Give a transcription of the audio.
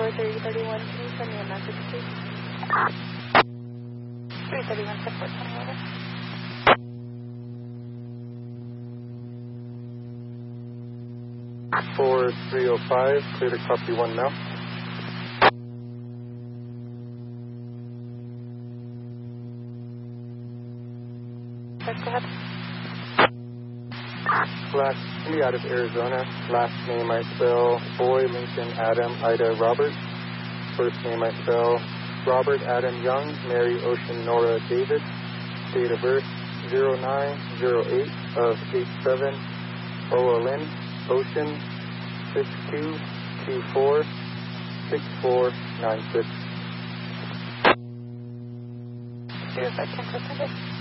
4331, can you send me a message, please? 331 support, tell me over. For 305, clear to copy 1 now. Go ahead. Class 3 out of Arizona. Last name I spell Boy, Lincoln, Adam, Ida, Robert. First name I spell Robert, Adam, Young, Mary, Ocean, Nora, David. Date of birth 0908 of 87. OLN, Ocean, 6224 6496. Here's that 10%.